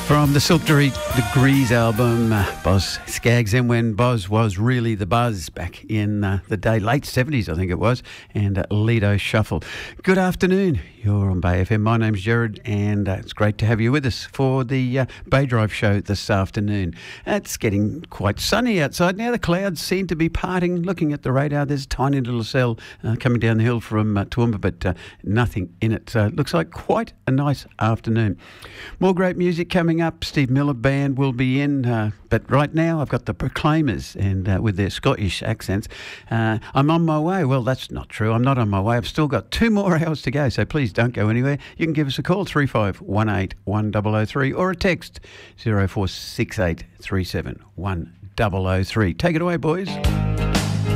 From the Silk Degrees album, Boz Scaggs, and when Boz was really the buzz back in the day, late 70s I think it was, and Lido Shuffle. Good afternoon, you're on Bay FM. My name's Jared, and it's great to have you with us for the Bay Drive show this afternoon. It's getting quite sunny outside now. The clouds seem to be parting. Looking at the radar, there's a tiny little cell coming down the hill from Toowoomba, but nothing in it. Looks like quite a nice afternoon. More great music coming up. Steve Miller Band will be in, but right now I've got the Proclaimers, and with their Scottish accents. I'm on my way. Well, that's not true. I'm not on my way. I've still got 2 more hours to go, so please don't go anywhere. You can give us a call, 3518 1003, or a text, 0468 37 1003. Take it away, boys.